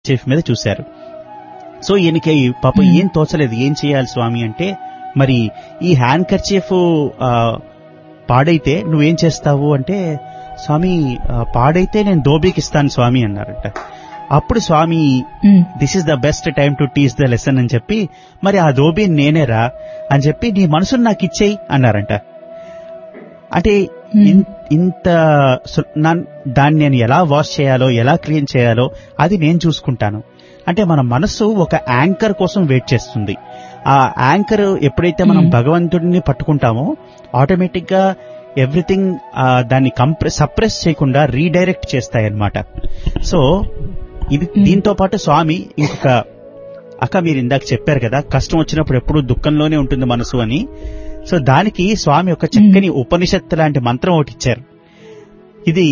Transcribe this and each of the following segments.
Chief మీద చూశారు. So ఈయనకి పాపం ఏం తోచలేదు, ఏం చేయాలి స్వామి అంటే, మరి ఈ హ్యాండ్ కర్చీఫ్ పాడైతే నువ్వేం చేస్తావు అంటే, స్వామి పాడైతే నేను దోబీకి ఇస్తాను స్వామి అన్నారట. అప్పుడు స్వామి this is the best time to teach the lesson అని చెప్పి, మరి ఆ దోబీ నేనేరా అని చెప్పి నీ మనసును నాకు ఇచ్చేయి అన్నారంట. అంటే ఇంత దాన్ని నేను ఎలా వాష్ చేయాలో, ఎలా క్లీన్ చేయాలో అది నేను చూసుకుంటాను. అంటే మన మనస్సు ఒక యాంకర్ కోసం వెయిట్ చేస్తుంది. ఆ యాంకర్ ఎప్పుడైతే మనం భగవంతుడిని పట్టుకుంటామో ఆటోమేటిక్ గా ఎవ్రీథింగ్ దాన్ని సప్రెస్ చేయకుండా రీడైరెక్ట్ చేస్తాయన్నమాట. సో ఇది దీంతో పాటు స్వామి ఇంకొక అక్క, మీరు ఇందాక చెప్పారు కదా కష్టం వచ్చినప్పుడు ఎప్పుడూ దుఃఖంలోనే ఉంటుంది మనసు అని. సో దానికి స్వామి ఒక చక్కని ఉపనిషత్తు లాంటి మంత్రం ఒకటి ఇచ్చారు. ఇది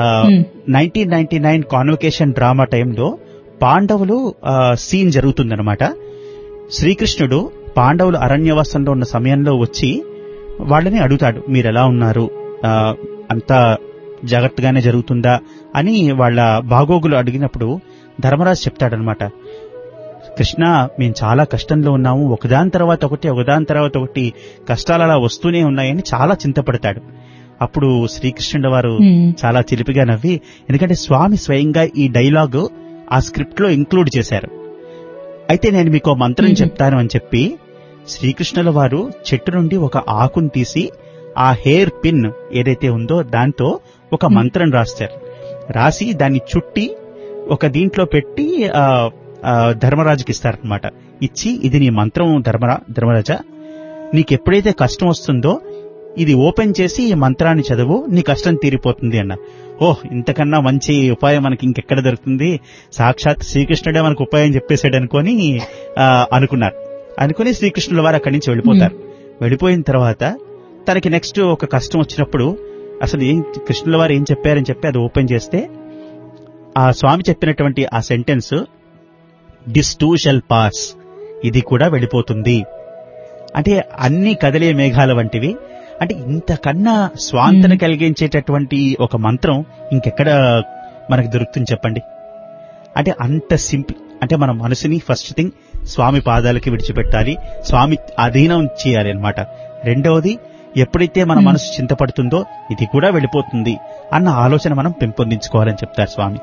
1999 కాన్వకేషన్ డ్రామా టైంలో పాండవులు సీన్ జరుగుతుందనమాట. శ్రీకృష్ణుడు పాండవులు అరణ్యవాసంలో ఉన్న సమయంలో వచ్చి వాళ్ళని అడుగుతాడు, మీరు ఎలా ఉన్నారు, అంతా జాగ్రత్తగానే జరుగుతుందా అని వాళ్ళ బాగోగులు అడిగినప్పుడు ధర్మరాజు చెప్తాడనమాట, కృష్ణ మేము చాలా కష్టంలో ఉన్నాము, ఒకదాని తర్వాత ఒకటి కష్టాలు అలా వస్తూనే ఉన్నాయని చాలా చింతపడతాడు. అప్పుడు శ్రీకృష్ణుడు వారు చాలా చిలిపిగా నవ్వి, ఎందుకంటే స్వామి స్వయంగా ఈ డైలాగ్ ఆ స్క్రిప్ట్ లో ఇంక్లూడ్ చేశారు, అయితే నేను మీకు మంత్రం చెప్తాను అని చెప్పి శ్రీకృష్ణుల వారు చెట్టు నుండి ఒక ఆకును తీసి ఆ హెయిర్ పిన్ ఏదైతే ఉందో దాంతో ఒక మంత్రం రాస్తారు. రాసి దాన్ని చుట్టి ఒక దీంట్లో పెట్టి ధర్మరాజుకి ఇస్తారనమాట. ఇచ్చి ఇది నీ మంత్రం ధర్మరాజా, నీకెప్పుడైతే కష్టం వస్తుందో ఇది ఓపెన్ చేసి ఈ మంత్రాన్ని చదువు, నీ కష్టం తీరిపోతుంది అన్న. ఓహ్, ఇంతకన్నా మంచి ఉపాయం మనకి ఇంకెక్కడ దొరుకుతుంది, సాక్షాత్ శ్రీకృష్ణుడే మనకు ఉపాయం చెప్పేశాడు అనుకుని శ్రీకృష్ణుల వారు అక్కడి నుంచి వెళ్ళిపోతారు. వెళ్ళిపోయిన తర్వాత తనకి నెక్స్ట్ ఒక కష్టం వచ్చినప్పుడు అసలు కృష్ణుల వారు ఏం చెప్పారని చెప్పి అది ఓపెన్ చేస్తే ఆ స్వామి చెప్పినటువంటి ఆ sentence this two shell pass, ఇది కూడా వెళ్ళిపోతుంది. అంటే అన్ని కదిలే మేఘాల వంటివి. అంటే ఇంతకన్నా స్వాంతన కలిగించేటటువంటి ఒక మంత్రం ఇంకెక్కడ మనకు దొరుకుతుంది చెప్పండి. అంటే అంత సింపుల్. అంటే మన మనసుని ఫస్ట్ థింగ్ స్వామి పాదాలకి విడిచిపెట్టాలి, స్వామి అధీనం చేయాలి అన్నమాట. రెండవది, ఎప్పుడైతే మన మనసు చింతపడుతుందో ఇది కూడా వెళ్ళిపోతుంది అన్న ఆలోచన మనం పెంపొందించుకోవాలని చెప్తారు స్వామి.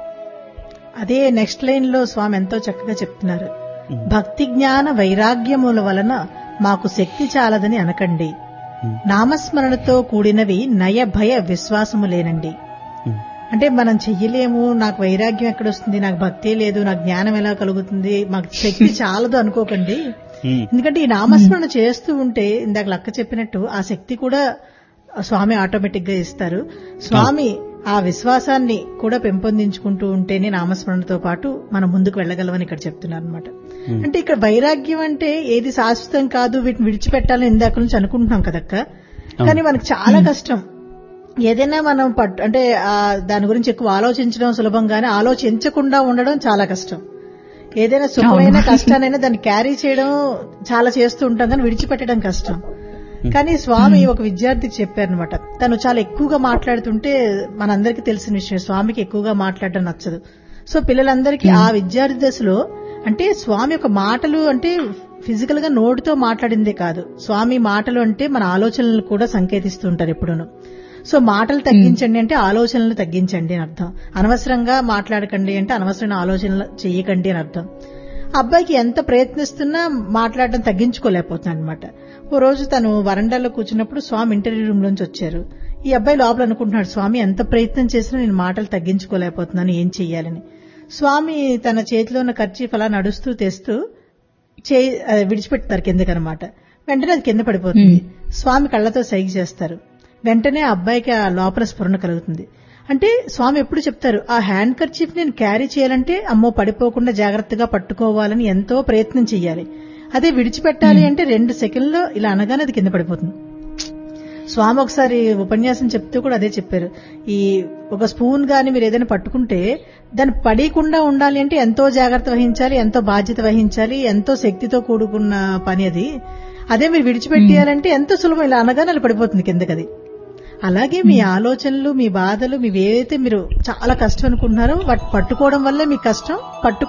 అదే నెక్స్ట్ లైన్ లో స్వామి ఎంతో చక్కగా చెప్తున్నారు, భక్తి జ్ఞాన వైరాగ్యముల వలన మాకు శక్తి చాలదని అనకండి, నామస్మరణతో కూడినవి నయ భయ విశ్వాసము లేనండి. అంటే మనం చెయ్యలేము, నాకు వైరాగ్యం ఎక్కడొస్తుంది, నాకు భక్తే లేదు, నాకు జ్ఞానం ఎలా కలుగుతుంది, మాకు శక్తి చాలదు అనుకోకండి. ఎందుకంటే ఈ నామస్మరణ చేస్తూ ఉంటే ఇందాక లక్క చెప్పినట్టు ఆ శక్తి కూడా స్వామి ఆటోమేటిక్ గా ఇస్తారు. స్వామి ఆ విశ్వాసాన్ని కూడా పెంపొందించుకుంటూ ఉంటేనే నామస్మరణతో పాటు మనం ముందుకు వెళ్ళగలమని ఇక్కడ చెప్తున్నారు అనమాట. అంటే ఇక్కడ వైరాగ్యం అంటే ఏది శాశ్వతం కాదు, వీటిని విడిచిపెట్టాలని ఇందాక నుంచి అనుకుంటున్నాం కదక్క. కానీ మనకు చాలా కష్టం. ఏదైనా మనం అంటే దాని గురించి ఎక్కువ ఆలోచించడం సులభంగానే ఆలోచించకుండా ఉండడం చాలా కష్టం. ఏదైనా సుఖమైన కష్టానైనా దాన్ని క్యారీ చేయడం చాలా చేస్తూ ఉంటాం, కానీ విడిచిపెట్టడం కష్టం. కానీ స్వామి ఒక విద్యార్థికి చెప్పారనమాట, తను చాలా ఎక్కువగా మాట్లాడుతుంటే మనందరికీ తెలిసిన విషయం, స్వామికి ఎక్కువగా మాట్లాడడం నచ్చదు. సో పిల్లలందరికీ ఆ విద్యార్థి దశలో అంటే స్వామి యొక్క మాటలు అంటే ఫిజికల్ గా నోటితో మాట్లాడిందే కాదు, స్వామి మాటలు అంటే మన ఆలోచనలు కూడా సంకేతిస్తూ ఉంటారు ఎప్పుడూను. సో మాటలు తగ్గించండి అంటే ఆలోచనలు తగ్గించండి అని అర్థం, అనవసరంగా మాట్లాడకండి అంటే అనవసరమైన ఆలోచనలు చేయకండి అని అర్థం. అబ్బాయికి ఎంత ప్రయత్నిస్తున్నా మాట్లాడడం తగ్గించుకోలేకపోతున్నాడు అనమాట. ఓ రోజు తను వరండాలో కూర్చున్నప్పుడు స్వామి ఇంటర్వ్యూ రూమ్ లోంచి వచ్చారు. ఈ అబ్బాయి లోపల అనుకుంటున్నాడు, స్వామి ఎంత ప్రయత్నం చేసినా నేను మాటలు తగ్గించుకోలేకపోతున్నాను, ఏం చెయ్యాలని. స్వామి తన చేతిలో ఉన్న కర్చీఫ్ అలా నడుస్తూ తెస్తూ విడిచిపెడతారు కిందకనమాట. వెంటనే అది కింద పడిపోతుంది. స్వామి కళ్లతో సైగ చేస్తారు. వెంటనే ఆ అబ్బాయికి ఆ లోపల స్ఫురణ కలుగుతుంది. అంటే స్వామి ఎప్పుడు చెప్తారు, ఆ హ్యాండ్ కర్చీఫ్ నేను క్యారీ చేయాలంటే అమ్మో పడిపోకుండా జాగ్రత్తగా పట్టుకోవాలని ఎంతో ప్రయత్నం చెయ్యాలి. అదే విడిచిపెట్టాలి అంటే 2 సెకండ్లో ఇలా అనగానే అది కింద పడిపోతుంది. స్వామి ఒకసారి ఉపన్యాసం చెప్తూ కూడా అదే చెప్పారు, ఈ ఒక స్పూన్ గాని మీరు ఏదైనా పట్టుకుంటే దాన్ని పడకుండా ఉండాలి అంటే ఎంతో జాగ్రత్త వహించాలి, ఎంతో బాధ్యత వహించాలి, ఎంతో శక్తితో కూడుకున్న పని అది. అదే మీరు విడిచిపెట్టేయాలంటే ఎంతో సులభం, ఇలా అనగానే అలా పడిపోతుంది కిందకది. అలాగే మీ ఆలోచనలు, మీ బాధలు, మీవేదైతే మీరు చాలా కష్టం అనుకుంటున్నారో వాటి పట్టుకోవడం వల్లే మీ కష్టం,